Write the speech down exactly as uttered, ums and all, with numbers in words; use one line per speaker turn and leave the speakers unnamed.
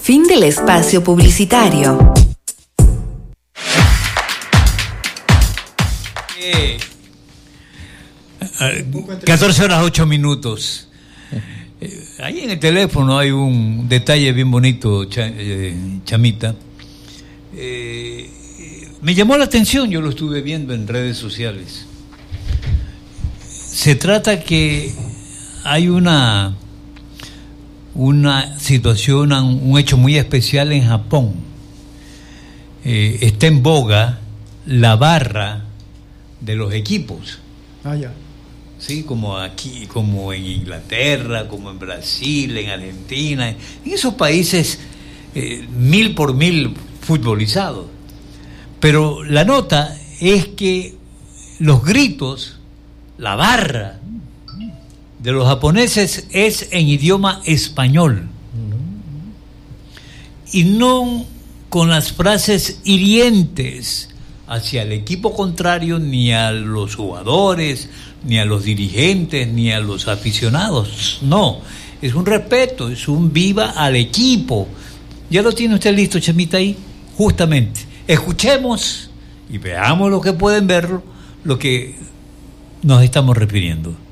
Fin del espacio publicitario.
Eh, catorce horas ocho minutos. Eh, ahí en el teléfono hay un detalle bien bonito, cha, eh, Chamita. Eh, me llamó la atención, yo lo estuve viendo en redes sociales. Se trata que hay una una situación, un hecho muy especial en Japón. Eh, está en boga la barra de los equipos.
Ah, ya.
Sí, como aquí, como en Inglaterra, como en Brasil, en Argentina, en esos países eh, mil por mil futbolizados. Pero la nota es que los gritos, la barra de los japoneses es en idioma español. Y no con las frases hirientes hacia el equipo contrario, ni a los jugadores, ni a los dirigentes, ni a los aficionados. No, es un respeto, es un viva al equipo. ¿Ya lo tiene usted listo, Chamita, ahí? Justamente. Escuchemos y veamos lo que pueden ver, lo que nos estamos refiriendo.